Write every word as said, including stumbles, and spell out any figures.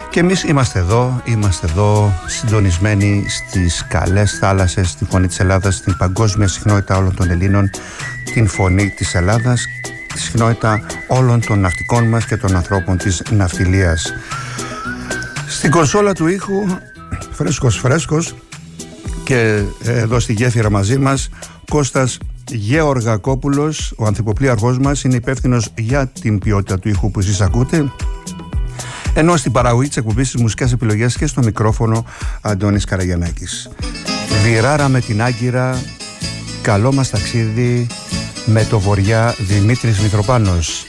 Και εμείς είμαστε εδώ, είμαστε εδώ συντονισμένοι στις καλές θάλασσες, στη φωνή της Ελλάδας, στην παγκόσμια συχνότητα όλων των Ελλήνων, την φωνή της Ελλάδας, τη συχνότητα όλων των ναυτικών μας και των ανθρώπων της ναυτιλίας. Στην κονσόλα του ήχου, φρέσκος φρέσκος, και εδώ στη γέφυρα μαζί μας, Κώστας Γεωργακόπουλος, ο ανθυποπλοίαρχός μας, είναι υπεύθυνος για την ποιότητα του ήχου που εσείς ακούτε, ενώ στην παραγωγή της εκπομπής της μουσικές επιλογές και στο μικρόφωνο Αντώνης Καραγιαννάκης. Βιράρα με την Άγκυρα, καλό μας ταξίδι με το βοριά, Δημήτρης Μητροπάνος.